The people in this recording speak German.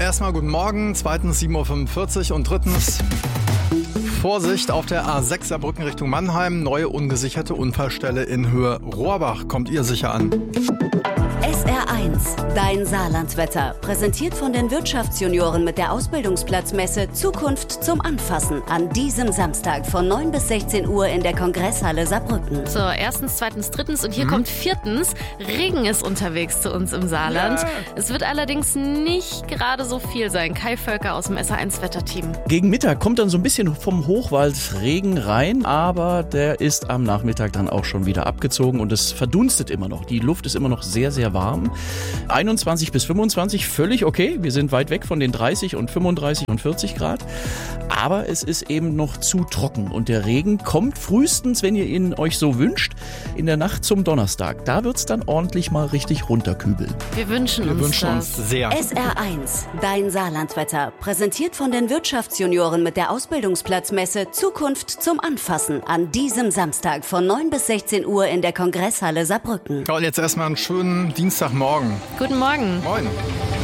erstmal guten Morgen, zweitens 7.45 Uhr und drittens Vorsicht auf der A6 Saarbrücken Richtung Mannheim. Neue ungesicherte Unfallstelle in Höhe Rohrbach. Kommt ihr sicher an? SR1, dein Saarlandwetter. Präsentiert von den Wirtschaftsjunioren mit der Ausbildungsplatzmesse Zukunft zum Anfassen. An diesem Samstag von 9 bis 16 Uhr in der Kongresshalle Saarbrücken. So, erstens, zweitens, drittens und hier kommt viertens. Regen ist unterwegs zu uns im Saarland. Ja. Es wird allerdings nicht gerade so viel sein. Kai Völker aus dem SR1-Wetterteam. Gegen Mittag kommt dann so ein bisschen vom Hochwald Regen rein, aber der ist am Nachmittag dann auch schon wieder abgezogen und es verdunstet immer noch. Die Luft ist immer noch sehr, sehr warm. 21 bis 25, völlig okay. Wir sind weit weg von den 30 und 35 und 40 Grad. Aber es ist eben noch zu trocken und der Regen kommt frühestens, wenn ihr ihn euch so wünscht, in der Nacht zum Donnerstag. Da wird es dann ordentlich mal richtig runterkübeln. Wir wünschen uns sehr. SR1, dein Saarlandwetter. Präsentiert von den Wirtschaftsjunioren mit der Ausbildungsplatzmesse Zukunft zum Anfassen. An diesem Samstag von 9 bis 16 Uhr in der Kongresshalle Saarbrücken. Und jetzt erstmal einen schönen Dienstagmorgen. Guten Morgen. Moin.